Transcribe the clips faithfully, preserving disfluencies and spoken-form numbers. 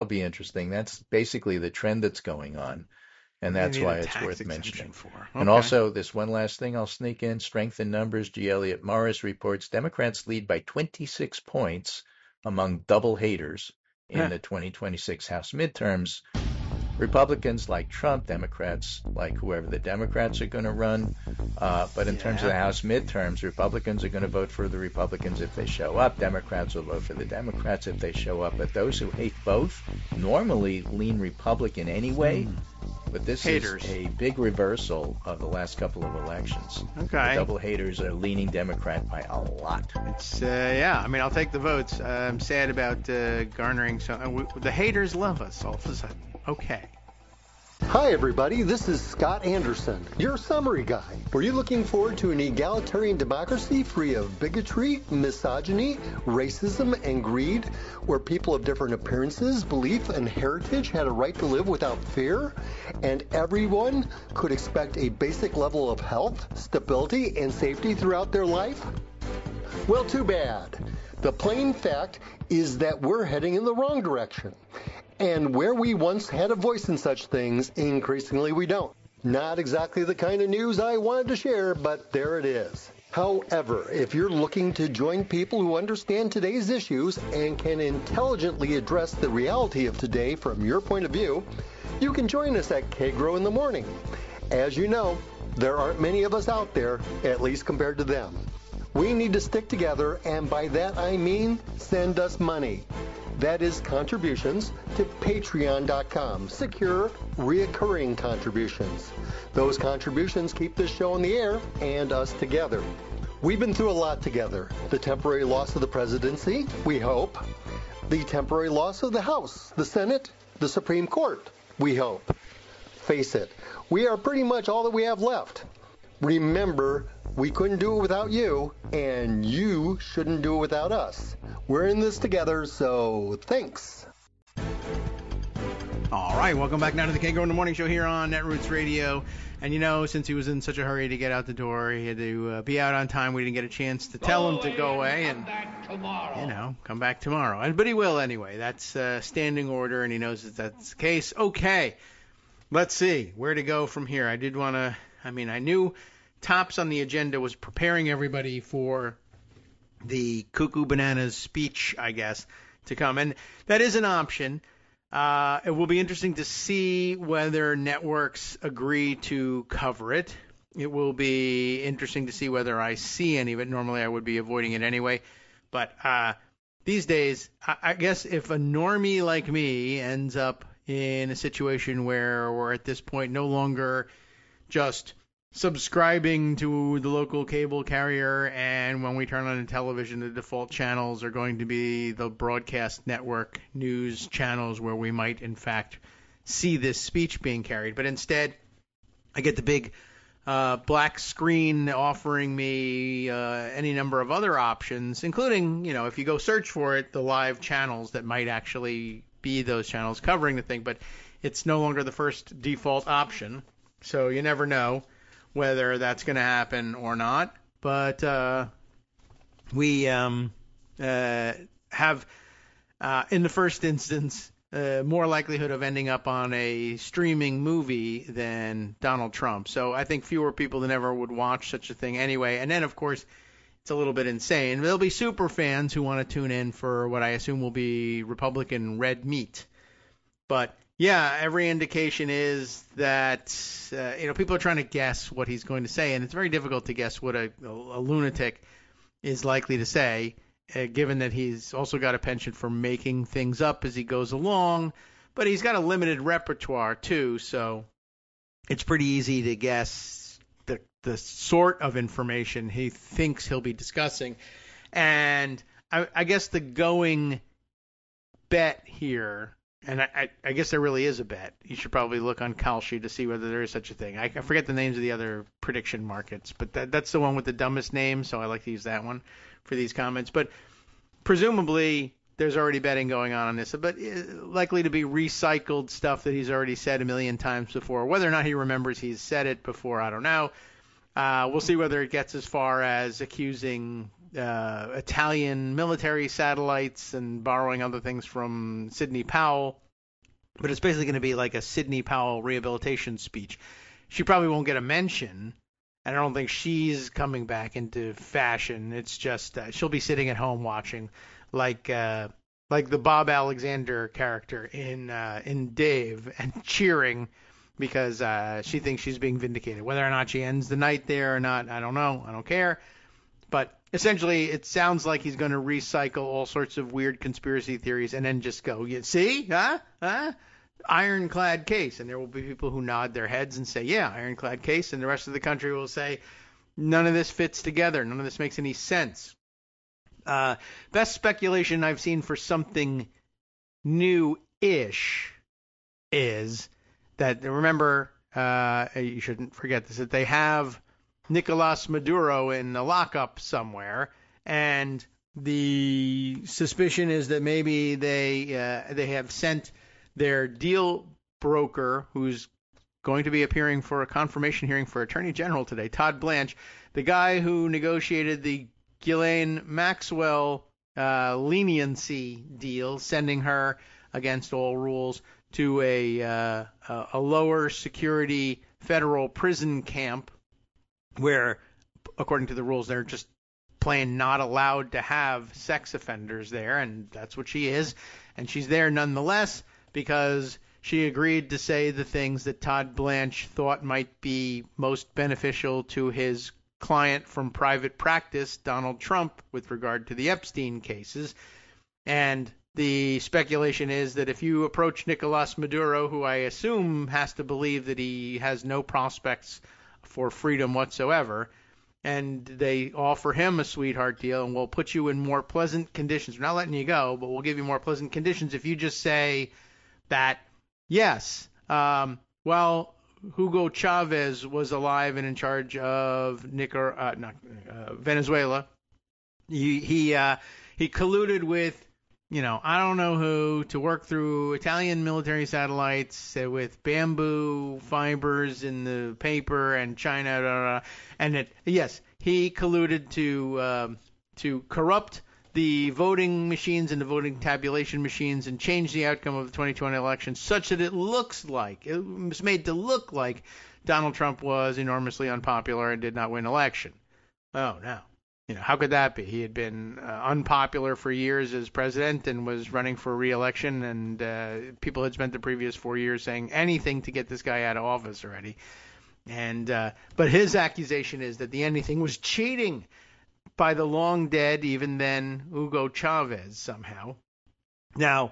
be interesting. That's basically the trend that's going on, and What do you that's need a why it's tax worth exemption mentioning. for? And Okay. also, this one last thing I'll sneak in, strength in numbers. G. Elliott Morris reports Democrats lead by twenty-six points among double haters in Huh. the twenty twenty-six House midterms. Republicans like Trump, Democrats like whoever the Democrats are going to run. Uh, but in terms of Yeah. the House midterms, Republicans are going to vote for the Republicans if they show up. Democrats will vote for the Democrats if they show up. But those who hate both normally lean Republican anyway. But this Haters. is a big reversal of the last couple of elections. Okay. The double haters are leaning Democrat by a lot. It's uh, yeah. I mean, I'll take the votes. Uh, I'm sad about uh, garnering some. Uh, we, the haters love us all of a sudden. Okay. Hi everybody, this is Scott Anderson, your summary guy. Were you looking forward to an egalitarian democracy free of bigotry, misogyny, racism, and greed, where people of different appearances, belief, and heritage had a right to live without fear, and everyone could expect a basic level of health, stability, and safety throughout their life? Well, too bad. The plain fact is that we're heading in the wrong direction. And where we once had a voice in such things, increasingly we don't. Not exactly the kind of news I wanted to share, but there it is. However, if you're looking to join people who understand today's issues and can intelligently address the reality of today from your point of view, you can join us at K-Grow in the Morning. As you know, there aren't many of us out there, at least compared to them. We need to stick together, and by that I mean send us money. That is contributions to patreon dot com. Secure, reoccurring contributions. Those contributions keep this show on the air and us together. We've been through a lot together. The temporary loss of the presidency, we hope. The temporary loss of the House, the Senate, the Supreme Court, we hope. Face it, we are pretty much all that we have left. Remember, we couldn't do it without you, and you shouldn't do it without us. We're in this together, so thanks. All right, welcome back now to the K-Grow in the Morning Show here on Netroots Radio. And you know, since he was in such a hurry to get out the door, he had to uh, be out on time. We didn't get a chance to tell him to go away and, you know, come back tomorrow. And but he will anyway. That's uh, standing order, and he knows that that's the case. Okay, let's see where to go from here. I did want to. I mean, I knew tops on the agenda was preparing everybody for the Cuckoo Bananas speech, I guess, to come. And that is an option. Uh, it will be interesting to see whether networks agree to cover it. It will be interesting to see whether I see any of it. Normally I would be avoiding it anyway. But uh, these days, I, I guess if a normie like me ends up in a situation where we're at this point no longer just subscribing to the local cable carrier, and when we turn on the television, the default channels are going to be the broadcast network news channels where we might, in fact, see this speech being carried. But instead, I get the big uh, black screen offering me uh, any number of other options, including, you know, if you go search for it, the live channels that might actually be those channels covering the thing. But it's no longer the first default option, so you never know whether that's going to happen or not. But uh, we um, uh, have, uh, in the first instance, uh, more likelihood of ending up on a streaming movie than Donald Trump. So I think fewer people than ever would watch such a thing anyway. And then, of course, it's a little bit insane. There'll be super fans who want to tune in for what I assume will be Republican red meat. But yeah, every indication is that, uh, you know, people are trying to guess what he's going to say, and it's very difficult to guess what a, a, a lunatic is likely to say, uh, given that he's also got a penchant for making things up as he goes along, but he's got a limited repertoire, too, so it's pretty easy to guess the, the sort of information he thinks he'll be discussing. And I, I guess the going bet here, and I, I guess there really is a bet. You should probably look on Kalshi to see whether there is such a thing. I, I forget the names of the other prediction markets, but that, that's the one with the dumbest name, so I like to use that one for these comments. But presumably there's already betting going on on this, but likely to be recycled stuff that he's already said a million times before. Whether or not he remembers he's said it before, I don't know. Uh, we'll see whether it gets as far as accusing Uh, Italian military satellites and borrowing other things from Sidney Powell but it's basically going to be like a Sidney Powell rehabilitation speech. She probably won't get a mention, and I don't think she's coming back into fashion. It's just uh, she'll be sitting at home watching, like uh, like the Bob Alexander character in uh, in Dave, and cheering because uh, she thinks she's being vindicated. Whether or not she ends the night there or not, I don't know. I don't care. But essentially, it sounds like he's going to recycle all sorts of weird conspiracy theories and then just go, you see, huh, huh? Ironclad case. And there will be people who nod their heads and say, yeah, ironclad case. And the rest of the country will say, none of this fits together. None of this makes any sense. Uh, best speculation I've seen for something new-ish is that, remember, uh, you shouldn't forget this, that they have Nicolas Maduro in the lockup somewhere, and the suspicion is that maybe they uh, they have sent their deal broker, who's going to be appearing for a confirmation hearing for Attorney General today, Todd Blanche, the guy who negotiated the Ghislaine Maxwell uh, leniency deal, sending her against all rules to a uh, a lower security federal prison camp, where, according to the rules, they're just plain not allowed to have sex offenders there, and that's what she is. And she's there nonetheless because she agreed to say the things that Todd Blanche thought might be most beneficial to his client from private practice, Donald Trump, with regard to the Epstein cases. And the speculation is that if you approach Nicolas Maduro, who I assume has to believe that he has no prospects for freedom whatsoever, and they offer him a sweetheart deal, and we'll put you in more pleasant conditions. We're not letting you go, but we'll give you more pleasant conditions if you just say that, yes, um, well, Hugo Chavez was alive and in charge of Nicar- uh, not, uh, Venezuela. He he, uh, he colluded with, you know, I don't know who, to work through Italian military satellites uh, with bamboo fibers in the paper and China, blah, blah, blah. And it, yes, he colluded to um, to corrupt the voting machines and the voting tabulation machines and change the outcome of the twenty twenty election such that it looks like, it was made to look like Donald Trump was enormously unpopular and did not win election. Oh, no. You know, how could that be? He had been uh, unpopular for years as president and was running for re-election, and uh, people had spent the previous four years saying anything to get this guy out of office already. And uh, but his accusation is that the anything was cheating by the long dead, even then, Hugo Chavez somehow. Now,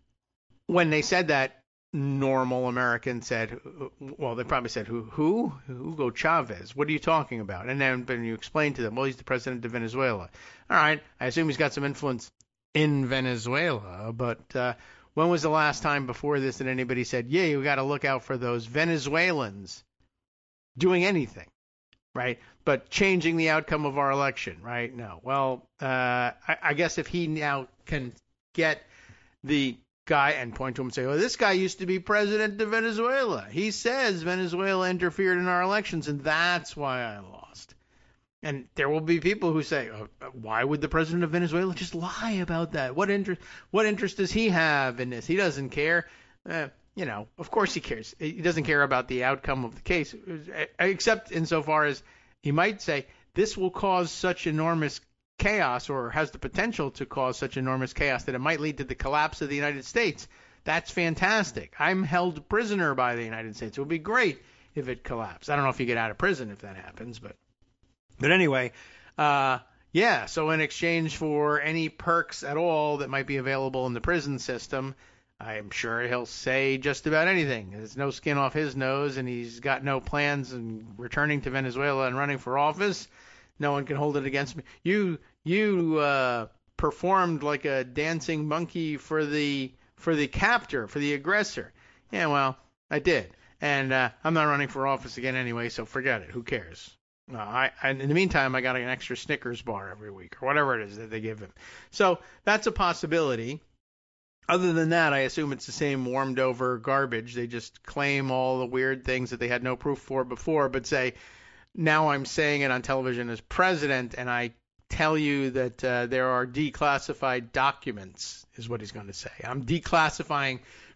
when they said that, normal American said, well, they probably said, who, who? Hugo Chavez. What are you talking about? And then when you explain to them, well, he's the president of Venezuela. All right, I assume he's got some influence in Venezuela, but uh, when was the last time before this that anybody said, yeah, you got to look out for those Venezuelans doing anything, right? But changing the outcome of our election, right? No. Well, uh, I, I guess if he now can get the guy and point to him and say, oh, this guy used to be president of Venezuela. He says Venezuela interfered in our elections, and that's why I lost. And there will be people who say, oh, why would the president of Venezuela just lie about that? What interest, what interest does he have in this? He doesn't care. Uh, you know, of course he cares. He doesn't care about the outcome of the case, except insofar as he might say, this will cause such enormous chaos, or has the potential to cause such enormous chaos that it might lead to the collapse of the United States. That's fantastic. I'm held prisoner by the United States. It would be great if it collapsed. I don't know if you get out of prison if that happens, but but anyway, uh, yeah, so in exchange for any perks at all that might be available in the prison system, I'm sure he'll say just about anything. There's no skin off his nose, and he's got no plans in returning to Venezuela and running for office. No one can hold it against me. You you uh, performed like a dancing monkey for the for the captor, for the aggressor. Yeah, well, I did, and uh, I'm not running for office again anyway, so forget it. Who cares? Uh, I, I in the meantime, I got an extra Snickers bar every week or whatever it is that they give him. So that's a possibility. Other than that, I assume it's the same warmed over garbage. They just claim all the weird things that they had no proof for before, but say, now I'm saying it on television as president, and I tell you that uh, there are declassified documents, is what he's going to say. I'm declassifying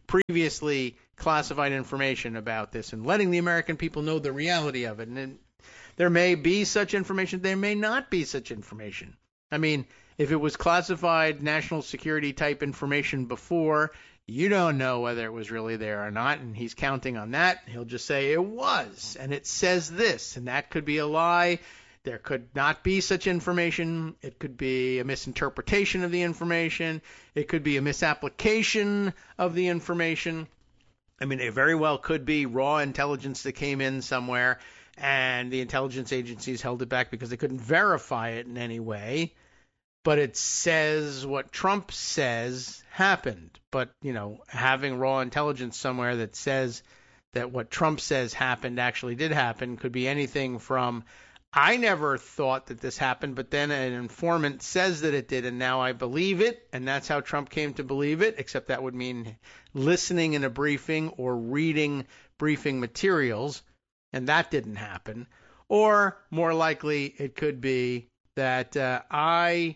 previously classified information about this and letting the American people know the reality of it. And then there may be such information. There may not be such information. I mean, if it was classified national security type information before, you don't know whether it was really there or not, and he's counting on that. He'll just say it was, and it says this, and that could be a lie. There could not be such information. It could be a misinterpretation of the information. It could be a misapplication of the information. I mean, it very well could be raw intelligence that came in somewhere, and the intelligence agencies held it back because they couldn't verify it in any way. But it says what Trump says happened. But, you know, having raw intelligence somewhere that says that what Trump says happened actually did happen could be anything from, I never thought that this happened, but then an informant says that it did, and now I believe it, and that's how Trump came to believe it, except that would mean listening in a briefing or reading briefing materials, and that didn't happen. Or, more likely, it could be that uh, I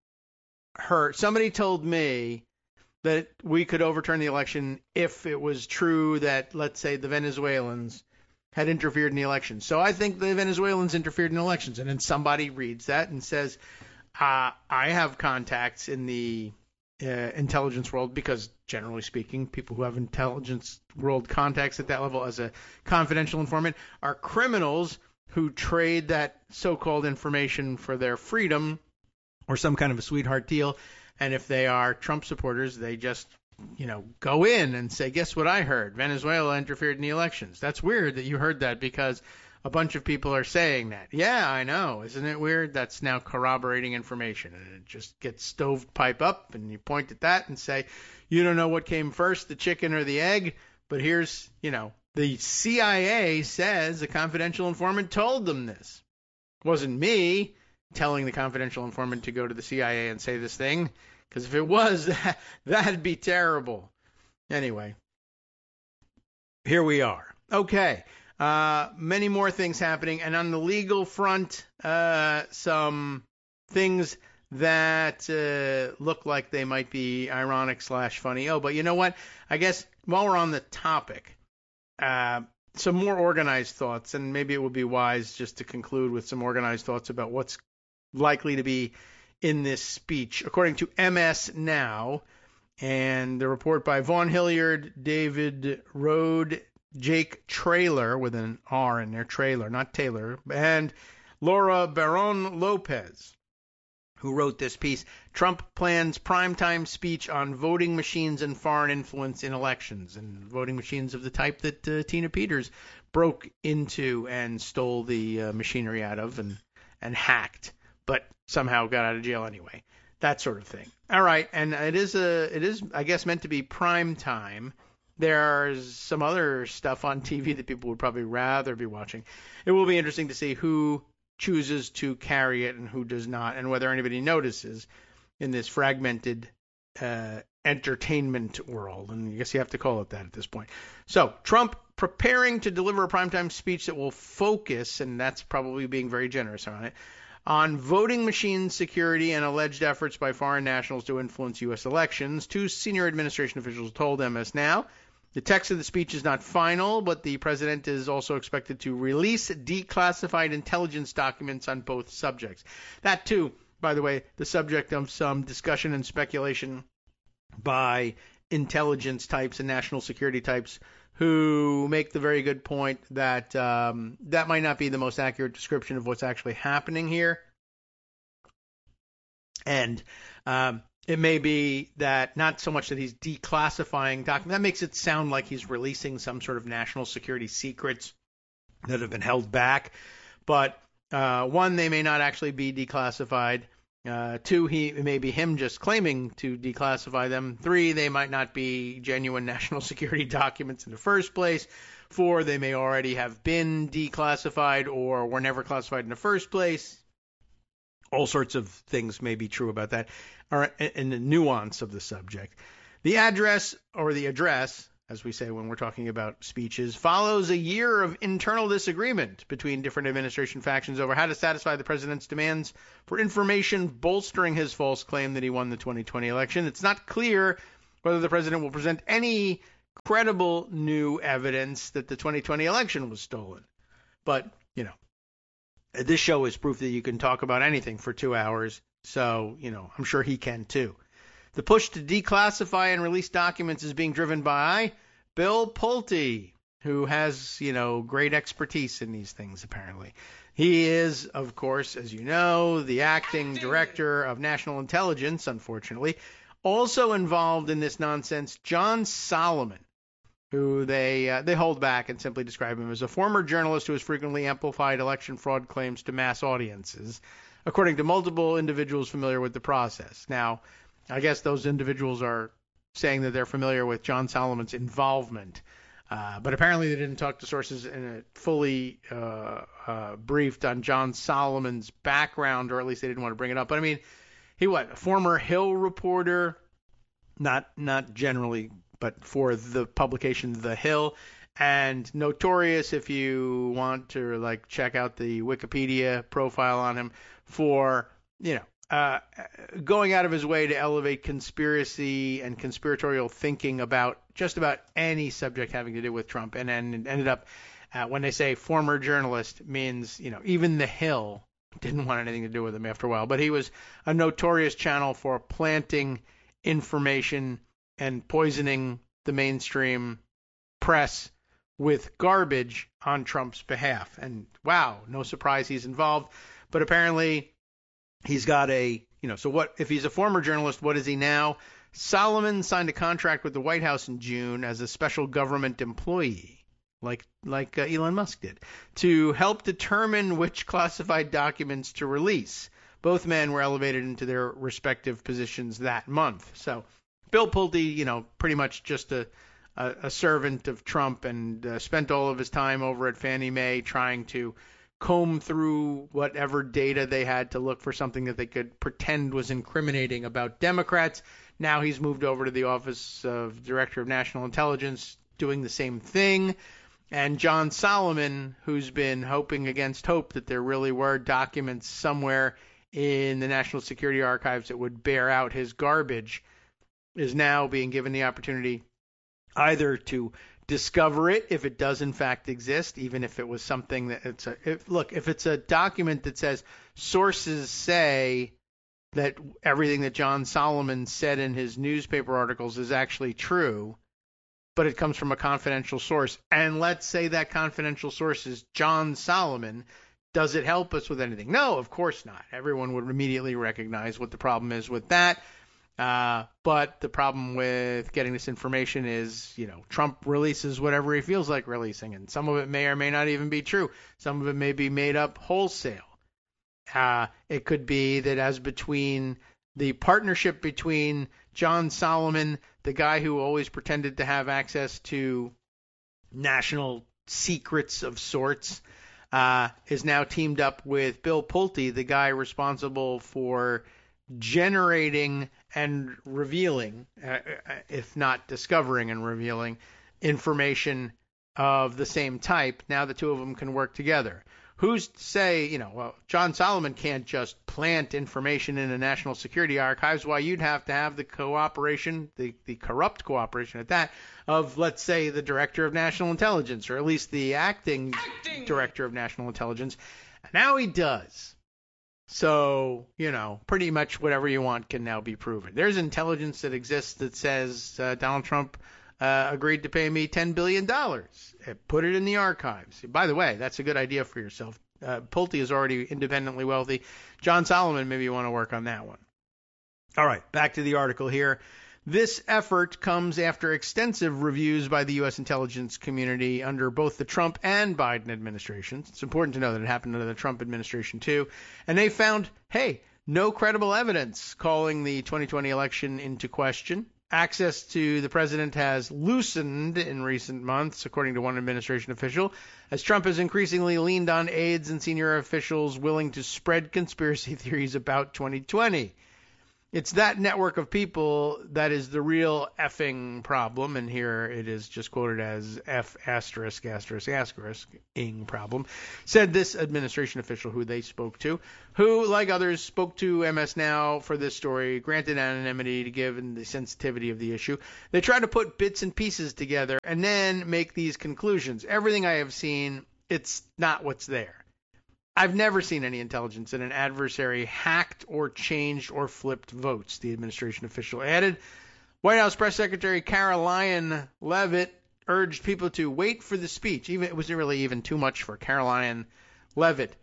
heard, somebody told me that we could overturn the election if it was true that, let's say, the Venezuelans had interfered in the election. So I think the Venezuelans interfered in elections. And then somebody reads that and says, uh, I have contacts in the uh, intelligence world, because generally speaking, people who have intelligence world contacts at that level as a confidential informant are criminals who trade that so-called information for their freedom or some kind of a sweetheart deal. And if they are Trump supporters, they just, you know, go in and say, guess what I heard? Venezuela interfered in the elections. That's weird that you heard that, because a bunch of people are saying that. Yeah, I know. Isn't it weird? That's now corroborating information. And it just gets stovepipe up, and you point at that and say, you don't know what came first, the chicken or the egg. But here's, you know, the C I A says a confidential informant told them this. It wasn't me telling the confidential informant to go to the C I A and say this thing, because if it was, that'd be terrible. Anyway, here we are. Okay, uh, many more things happening, and on the legal front, uh, some things that uh, look like they might be ironic slash funny. Oh, but you know what? I guess while we're on the topic, uh, some more organized thoughts, and maybe it would be wise just to conclude with some organized thoughts about what's likely to be in this speech. According to M S Now, and the report by Vaughn Hilliard, David Rode, Jake Traylor, with an R in there, Traylor, not Taylor, and Laura Barron Lopez, who wrote this piece. Trump plans primetime speech on voting machines and foreign influence in elections, and voting machines of the type that uh, Tina Peters broke into and stole the uh, machinery out of and, and hacked, but somehow got out of jail anyway. That sort of thing. All right, and it is a, it is, I guess, meant to be prime time. There's some other stuff on T V that people would probably rather be watching. It will be interesting to see who chooses to carry it and who does not, and whether anybody notices in this fragmented uh, entertainment world. And I guess you have to call it that at this point. So, Trump preparing to deliver a primetime speech that will focus, and that's probably being very generous on it, on voting machine security and alleged efforts by foreign nationals to influence U S elections. Two senior administration officials told M S Now. The text of the speech is not final, but the president is also expected to release declassified intelligence documents on both subjects. That, too, by the way, the subject of some discussion and speculation by intelligence types and national security types who make the very good point that um, that might not be the most accurate description of what's actually happening here. And um, it may be that not so much that he's declassifying documents. That makes it sound like he's releasing some sort of national security secrets that have been held back. But uh, one, they may not actually be declassified. Uh, two, he it may be him just claiming to declassify them. Three, they might not be genuine national security documents in the first place. Four, they may already have been declassified or were never classified in the first place. All sorts of things may be true about that, or in the nuance of the subject. The address, or the address, as we say when we're talking about speeches, follows a year of internal disagreement between different administration factions over how to satisfy the president's demands for information bolstering his false claim that he won the twenty twenty election. It's not clear whether the president will present any credible new evidence that the twenty twenty election was stolen. But, you know, this show is proof that you can talk about anything for two hours. So, you know, I'm sure he can too. The push to declassify and release documents is being driven by Bill Pulte, who has, you know, great expertise in these things, apparently. He is, of course, as you know, the acting director of national intelligence, unfortunately. Also involved in this nonsense, John Solomon, who they uh, they hold back and simply describe him as a former journalist who has frequently amplified election fraud claims to mass audiences, according to multiple individuals familiar with the process. Now, I guess those individuals are saying that they're familiar with John Solomon's involvement, uh, but apparently they didn't talk to sources in a fully uh, uh, briefed on John Solomon's background, or at least they didn't want to bring it up. But I mean, he what, a former Hill reporter, not not generally, but for the publication The Hill, and notorious, if you want to like check out the Wikipedia profile on him, for, you know, uh, going out of his way to elevate conspiracy and conspiratorial thinking about just about any subject having to do with Trump. And then it ended up, uh, when they say former journalist, means, you know, even The Hill didn't want anything to do with him after a while. But he was a notorious channel for planting information and poisoning the mainstream press with garbage on Trump's behalf. And wow, no surprise he's involved. But apparently he's got a, you know, so what if he's a former journalist, what is he now? Solomon signed a contract with the White House in June as a special government employee, like like uh, Elon Musk did, to help determine which classified documents to release. Both men were elevated into their respective positions that month. So Bill Pulte, you know, pretty much just a, a, a servant of Trump, and uh, spent all of his time over at Fannie Mae trying to comb through whatever data they had to look for something that they could pretend was incriminating about Democrats. Now he's moved over to the Office of Director of National Intelligence, doing the same thing. And John Solomon, who's been hoping against hope that there really were documents somewhere in the National Security Archives that would bear out his garbage, is now being given the opportunity either to discover it if it does in fact exist, even if it was something that it's a if, look, if it's a document that says sources say that everything that John Solomon said in his newspaper articles is actually true, but it comes from a confidential source, and let's say that confidential source is John Solomon, does it help us with anything? No, of course not. Everyone would immediately recognize what the problem is with that. Uh, but the problem with getting this information is, you know, Trump releases whatever he feels like releasing, and some of it may or may not even be true. Some of it may be made up wholesale. Uh, it could be that as between the partnership between John Solomon, the guy who always pretended to have access to national secrets of sorts, uh, is now teamed up with Bill Pulte, the guy responsible for generating and revealing, uh, if not discovering and revealing, information of the same type. Now the two of them can work together. Who's to say, you know, well, John Solomon can't just plant information in the National Security Archives. Why, you'd have to have the cooperation, the, the corrupt cooperation at that, of, let's say, the Director of National Intelligence, or at least the acting, acting. Director of National Intelligence. Now he does. So, you know, pretty much whatever you want can now be proven. There's intelligence that exists that says uh, Donald Trump uh, agreed to pay me ten billion dollars. Put it in the archives. By the way, that's a good idea for yourself. Uh, Pulte is already independently wealthy. John Solomon, maybe you want to work on that one. All right, back to the article here. This effort comes after extensive reviews by the U S intelligence community under both the Trump and Biden administrations. It's important to know that it happened under the Trump administration, too. And they found, hey, no credible evidence calling the twenty twenty election into question. Access to the president has loosened in recent months, according to one administration official, as Trump has increasingly leaned on aides and senior officials willing to spread conspiracy theories about twenty twenty. It's that network of people that is the real effing problem, and here it is just quoted as F asterisk asterisk asterisk ing problem, said this administration official who they spoke to, who, like others, spoke to M S Now for this story, granted anonymity to give in the sensitivity of the issue. They try to put bits and pieces together and then make these conclusions. Everything I have seen, it's not what's there. I've never seen any intelligence that an adversary hacked or changed or flipped votes, the administration official added. White House Press Secretary Caroline Leavitt urged people to wait for the speech. Even it wasn't really even too much for Caroline Leavitt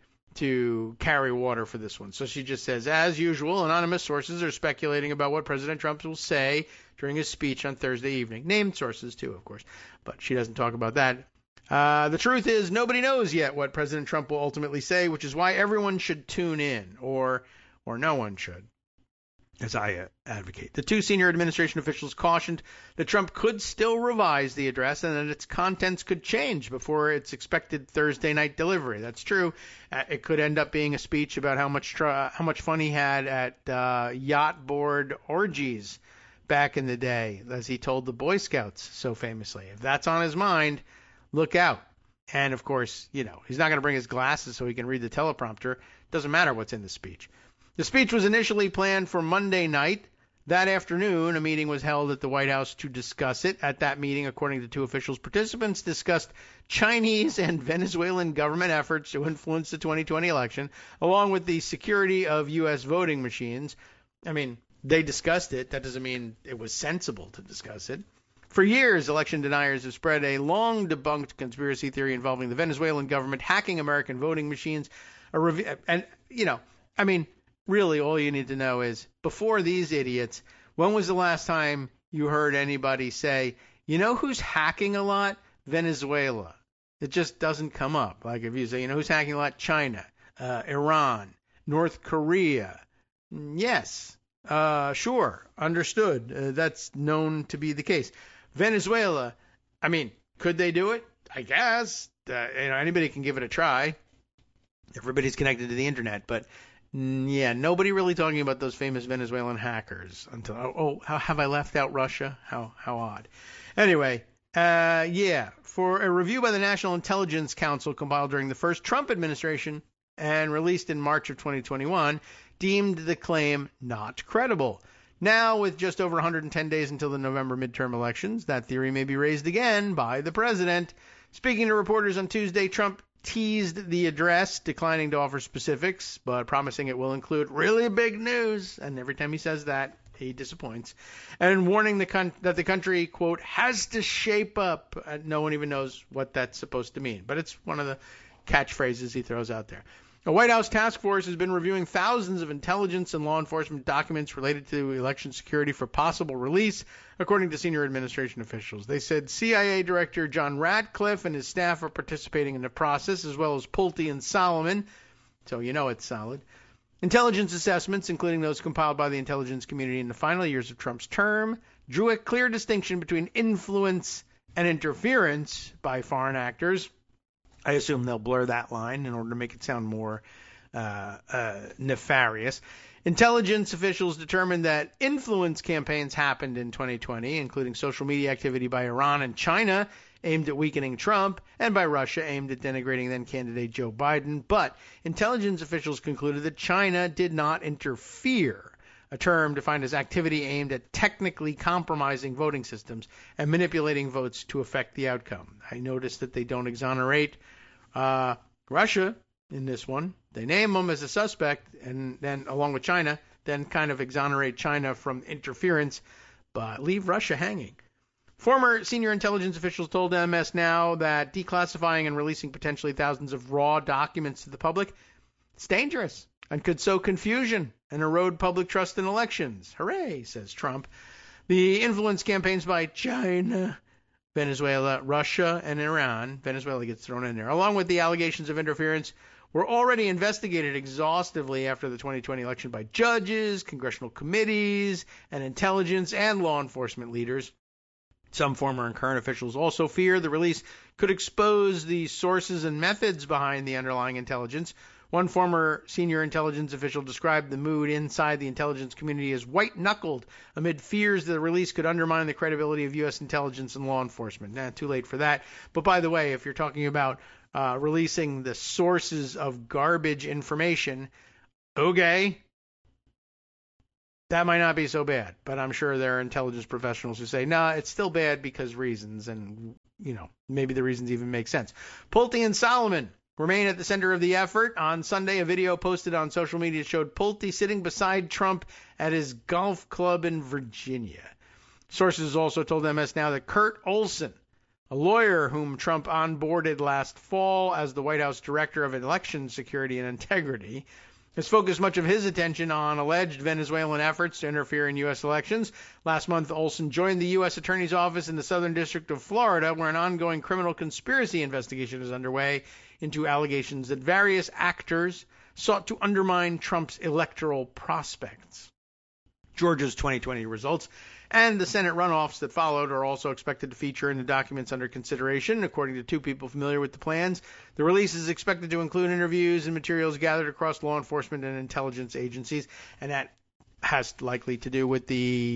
to carry water for this one. So she just says, as usual, anonymous sources are speculating about what President Trump will say during his speech on Thursday evening. Named sources, too, of course. But she doesn't talk about that. Uh, the truth is, nobody knows yet what President Trump will ultimately say, which is why everyone should tune in, or or no one should, as I uh, advocate. The two senior administration officials cautioned that Trump could still revise the address and that its contents could change before its expected Thursday night delivery. That's true. Uh, it could end up being a speech about how much tr- how much fun he had at uh, yacht board orgies back in the day, as he told the Boy Scouts so famously. If that's on his mind, look out. And, of course, you know, he's not going to bring his glasses so he can read the teleprompter. Doesn't matter what's in the speech. The speech was initially planned for Monday night. That afternoon, a meeting was held at the White House to discuss it. At that meeting, according to two officials, participants discussed Chinese and Venezuelan government efforts to influence the twenty twenty election, along with the security of U S voting machines. I mean, they discussed it. That doesn't mean it was sensible to discuss it. For years, election deniers have spread a long-debunked conspiracy theory involving the Venezuelan government hacking American voting machines. A rev- and, you know, I mean, really all you need to know is, before these idiots, when was the last time you heard anybody say, you know who's hacking a lot? Venezuela. It just doesn't come up. Like if you say, you know who's hacking a lot? China, uh, Iran, North Korea. Yes, uh, sure, understood. Uh, that's known to be the case. Venezuela, I mean, could they do it? I guess. Uh, you know, anybody can give it a try. Everybody's connected to the internet, but mm, yeah, nobody really talking about those famous Venezuelan hackers until. Oh, oh how have I left out Russia? How how odd. Anyway, uh, yeah, for a review by the National Intelligence Council compiled during the first Trump administration and released in March of twenty twenty-one, deemed the claim not credible. Now, with just over one hundred ten days until the November midterm elections, that theory may be raised again by the president. Speaking to reporters on Tuesday, Trump teased the address, declining to offer specifics, but promising it will include really big news. And every time he says that, he disappoints. And warning the con- that the country, quote, has to shape up. Uh, no one even knows what that's supposed to mean. But it's one of the catchphrases he throws out there. A White House task force has been reviewing thousands of intelligence and law enforcement documents related to election security for possible release, according to senior administration officials. They said C I A Director John Ratcliffe and his staff are participating in the process, as well as Pulte and Solomon, so you know it's solid. Intelligence assessments, including those compiled by the intelligence community in the final years of Trump's term, drew a clear distinction between influence and interference by foreign actors. I assume they'll blur that line in order to make it sound more uh, uh, nefarious. Intelligence officials determined that influence campaigns happened in twenty twenty, including social media activity by Iran and China aimed at weakening Trump, and by Russia aimed at denigrating then-candidate Joe Biden. But intelligence officials concluded that China did not interfere, a term defined as activity aimed at technically compromising voting systems and manipulating votes to affect the outcome. I noticed that they don't exonerate uh, Russia in this one. They name them as a suspect, and then, along with China, then kind of exonerate China from interference, but leave Russia hanging. Former senior intelligence officials told M S Now that declassifying and releasing potentially thousands of raw documents to the public is dangerous and could sow confusion and erode public trust in elections. Hooray, says Trump. The influence campaigns by China, Venezuela, Russia, and Iran, Venezuela gets thrown in there, along with the allegations of interference, were already investigated exhaustively after the twenty twenty election by judges, congressional committees, and intelligence and law enforcement leaders. Some former and current officials also fear the release could expose the sources and methods behind the underlying intelligence, One former senior intelligence official described the mood inside the intelligence community as white-knuckled amid fears that the release could undermine the credibility of U S intelligence and law enforcement. Nah, too late for that. But by the way, if you're talking about uh, releasing the sources of garbage information, okay, that might not be so bad. But I'm sure there are intelligence professionals who say, nah, it's still bad because reasons, and, you know, maybe the reasons even make sense. Pulte and Solomon remain at the center of the effort. On Sunday, a video posted on social media showed Pulte sitting beside Trump at his golf club in Virginia. Sources also told M S Now that Kurt Olson, a lawyer whom Trump onboarded last fall as the White House Director of Election Security and Integrity, has focused much of his attention on alleged Venezuelan efforts to interfere in U S elections. Last month, Olson joined the U S Attorney's Office in the Southern District of Florida, where an ongoing criminal conspiracy investigation is underway into allegations that various actors sought to undermine Trump's electoral prospects. Georgia's twenty twenty results and the Senate runoffs that followed are also expected to feature in the documents under consideration. According to two people familiar with the plans, the release is expected to include interviews and materials gathered across law enforcement and intelligence agencies, and that has likely to do with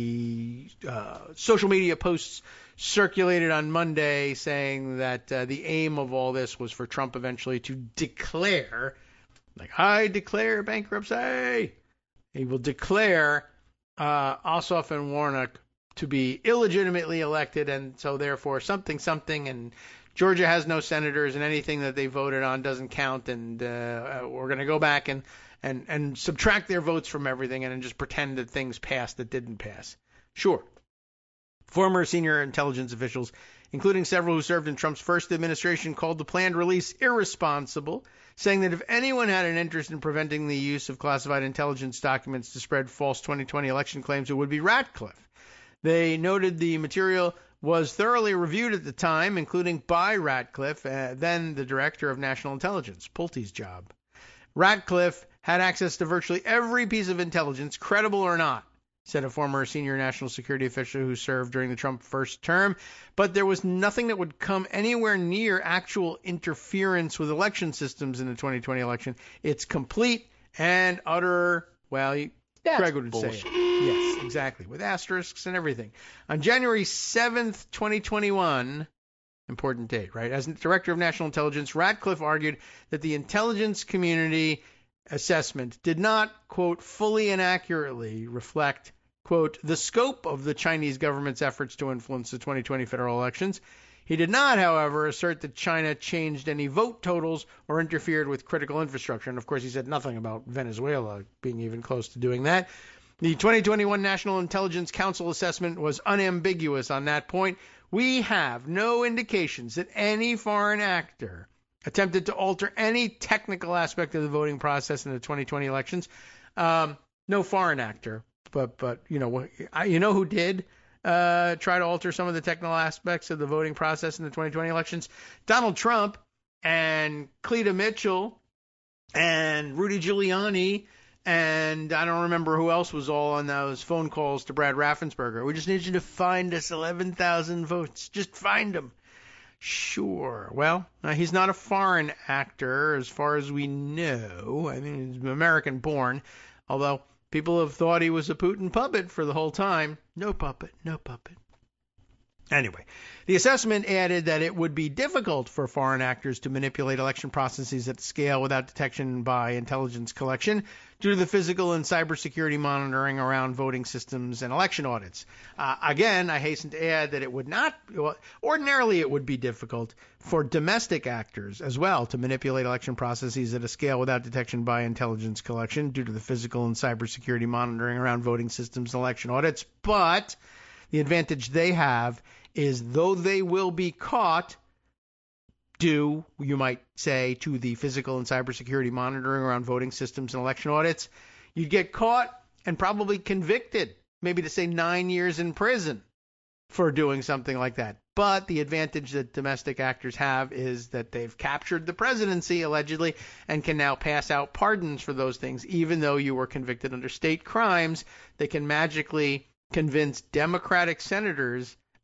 the uh, social media posts circulated on Monday saying that uh, the aim of all this was for Trump eventually to declare, like, I declare bankruptcy. He will declare uh, Ossoff and Warnock to be illegitimately elected, and so therefore something, something, and Georgia has no senators, and anything that they voted on doesn't count, and uh, we're going to go back and, and, and subtract their votes from everything and just pretend that things passed that didn't pass. Sure. Former senior intelligence officials, including several who served in Trump's first administration, called the planned release irresponsible, saying that if anyone had an interest in preventing the use of classified intelligence documents to spread false twenty twenty election claims, it would be Ratcliffe. They noted the material was thoroughly reviewed at the time, including by Ratcliffe, uh, then the director of national intelligence, Pulte's job. Ratcliffe had access to virtually every piece of intelligence, credible or not, said a former senior national security official who served during the Trump first term, but there was nothing that would come anywhere near actual interference with election systems in the twenty twenty election. It's complete and utter, well, That's Greg would bullshit. say it. Yes, exactly, with asterisks and everything. On January seventh, twenty twenty-one, important date, right? As Director of National Intelligence, Ratcliffe argued that the intelligence community assessment did not, quote, fully and accurately reflect, quote, the scope of the Chinese government's efforts to influence the twenty twenty federal elections. He did not, however, assert that China changed any vote totals or interfered with critical infrastructure. And, of course, he said nothing about Venezuela being even close to doing that. The twenty twenty-one National Intelligence Council assessment was unambiguous on that point. We have no indications that any foreign actor attempted to alter any technical aspect of the voting process in the twenty twenty elections. Um, no foreign actor, but, but you know, you know who did uh, try to alter some of the technical aspects of the voting process in the twenty twenty elections? Donald Trump and Cleta Mitchell and Rudy Giuliani, and I don't remember who else was all on those phone calls to Brad Raffensperger. We just need you to find us eleven thousand votes. Just find them. Sure. Well, uh, he's not a foreign actor as far as we know. I mean, he's American-born, although people have thought he was a Putin puppet for the whole time. No puppet, no puppet. Anyway, the assessment added that it would be difficult for foreign actors to manipulate election processes at scale without detection by intelligence collection due to the physical and cybersecurity monitoring around voting systems and election audits. Uh, again, I hasten to add that it would not, well, ordinarily it would be difficult for domestic actors as well to manipulate election processes at a scale without detection by intelligence collection due to the physical and cybersecurity monitoring around voting systems and election audits. But the advantage they have is, though they will be caught due, you might say, to the physical and cybersecurity monitoring around voting systems and election audits, you'd get caught and probably convicted, maybe to say nine years in prison for doing something like that. But the advantage that domestic actors have is that they've captured the presidency, allegedly, and can now pass out pardons for those things. Even though you were convicted under state crimes, they can magically convince Democratic senators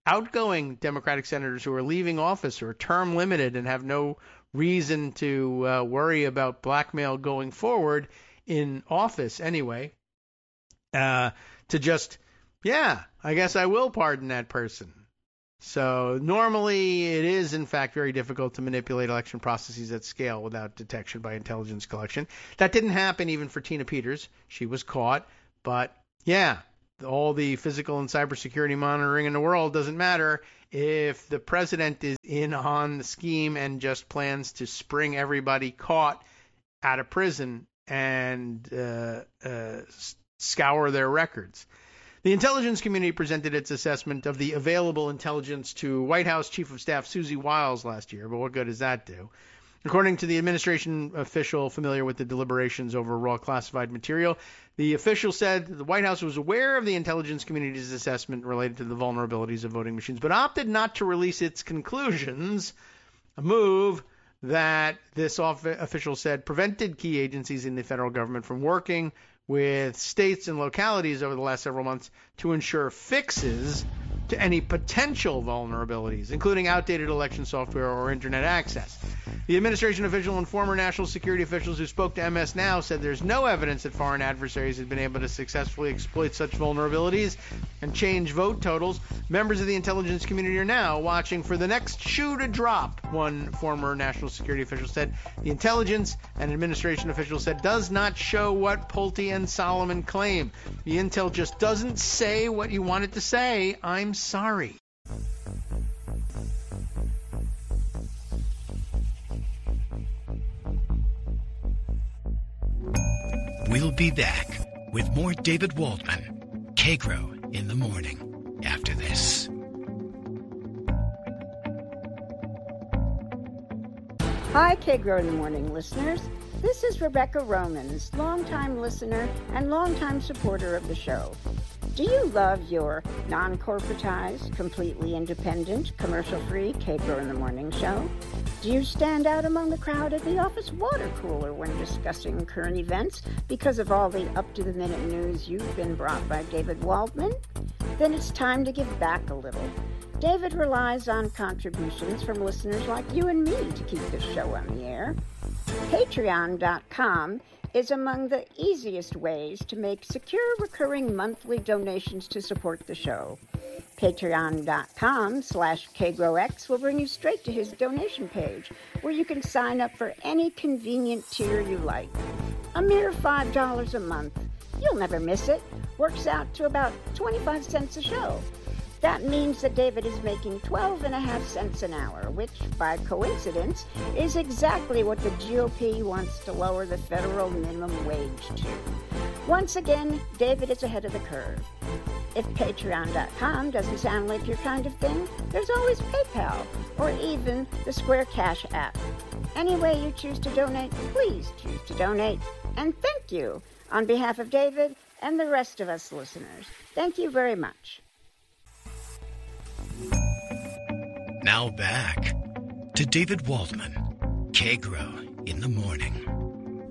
outgoing Democratic senators who are leaving office or term limited and have no reason to uh, worry about blackmail going forward in office anyway, uh, to just, yeah, I guess I will pardon that person. So normally it is, in fact, very difficult to manipulate election processes at scale without detection by intelligence collection. That didn't happen even for Tina Peters. She was caught. But, yeah, all the physical and cybersecurity monitoring in the world doesn't matter if the president is in on the scheme and just plans to spring everybody caught out of prison and uh, uh, scour their records. The intelligence community presented its assessment of the available intelligence to White House Chief of Staff Susie Wiles last year, but what good does that do? According to the administration official familiar with the deliberations over raw classified material, the official said the White House was aware of the intelligence community's assessment related to the vulnerabilities of voting machines, but opted not to release its conclusions, a move that this official said prevented key agencies in the federal government from working with states and localities over the last several months to ensure fixes to any potential vulnerabilities, including outdated election software or internet access. The administration official and former national security officials who spoke to M S Now said there's no evidence that foreign adversaries have been able to successfully exploit such vulnerabilities and change vote totals. Members of the intelligence community are now watching for the next shoe to drop, one former national security official said. The intelligence and administration official said does not show what Pulte and Solomon claim. The intel just doesn't say what you want it to say. I'm sorry. We'll be back with more David Waldman, K-Grow in the morning, after this. Hi, K-Grow in the morning listeners. This is Rebecca Romans, longtime listener and longtime supporter of the show. Do you love your non-corporatized, completely independent, commercial-free K-Grow in the morning show? Do you stand out among the crowd at the office water cooler when discussing current events because of all the up-to-the-minute news you've been brought by David Waldman? Then it's time to give back a little. David relies on contributions from listeners like you and me to keep this show on the air. Patreon dot com is among the easiest ways to make secure recurring monthly donations to support the show. Patreon dot com slash KGrowX will bring you straight to his donation page, where you can sign up for any convenient tier you like. A mere five dollars a month. You'll never miss it. Works out to about twenty-five cents a show. That means that David is making twelve and a half cents an hour, which, by coincidence, is exactly what the G O P wants to lower the federal minimum wage to. Once again, David is ahead of the curve. If Patreon dot com doesn't sound like your kind of thing, there's always PayPal, or even the Square Cash app. Any way you choose to donate, please choose to donate. And thank you on behalf of David and the rest of us listeners. Thank you very much. Now back to David Waldman, K-Grow in the morning.